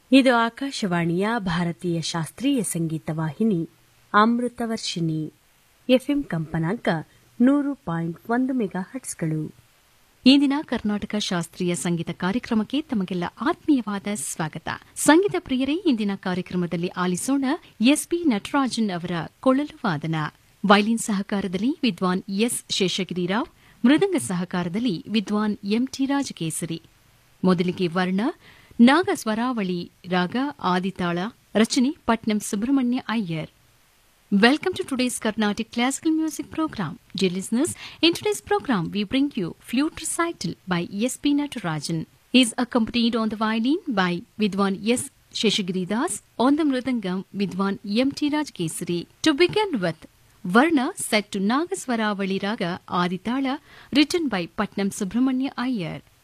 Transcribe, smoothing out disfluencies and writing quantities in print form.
ಇದು ಆಕಾಶವಾಣಿಯ ಭಾರತೀಯ ಶಾಸ್ತ್ರೀಯ ಸಂಗೀತ ವಾಹಿನಿ ಅಮೃತವರ್ಷಿಣಿ ಎಫ್ಎಂ ಕಂಪನಾಂಕ 100.1 ಮೆಗಾಹರ್ಟ್ಸ್ಗಳು. ಇಂದಿನ ಕರ್ನಾಟಕ ಶಾಸ್ತ್ರೀಯ ಸಂಗೀತ ಕಾರ್ಯಕ್ರಮಕ್ಕೆ ತಮಗೆಲ್ಲ ಆತ್ಮೀಯವಾದ ಸ್ವಾಗತ. ಸಂಗೀತ ಪ್ರಿಯರೇ, ಇಂದಿನ ಕಾರ್ಯಕ್ರಮದಲ್ಲಿ ಆಲಿಸೋಣ ಎಸ್ಪಿ ನಟರಾಜನ್ ಅವರ ಕೊಳಲು ವಾದನ. ವೈಲಿನ್ ಸಹಕಾರದಲ್ಲಿ ವಿದ್ವಾನ್ ಎಸ್ ಶೇಷಗಿರಿರಾವ್, ಮೃದಂಗ ಸಹಕಾರದಲ್ಲಿ ವಿದ್ವಾನ್ ಎಂಟಿ ರಾಜಕೇಸರಿ. ಮೊದಲಿಗೆ ವರ್ಣ, ನಾಗ ಸ್ವರಾವಳಿ ರಾಗ ಆದಿತಾಳ, ರಚನೆ Patnam Subrahmanya Iyer. Welcome to today's Carnatic Classical Music Program. Dear listeners, in today's program we bring you Flute Recital by S.P. Natarajan. He is accompanied on the violin by Vidwan S. Sheshagiridas, on the mridangam Vidwan M.T. Rajkesari. To begin with, Varna set to Nagaswaravali Raga Aditala, written by Patnam Subramanya Iyer.